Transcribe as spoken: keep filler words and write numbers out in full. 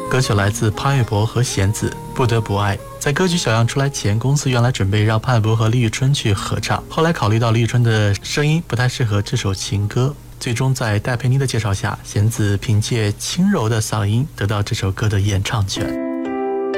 歌曲来自潘玮柏和弦子，不得不爱。在歌曲小样出来前，公司原来准备让潘玮柏和李宇春去合唱，后来考虑到李宇春的声音不太适合这首情歌，最终在戴佩妮的介绍下，弦子凭借轻柔的嗓音得到这首歌的演唱权。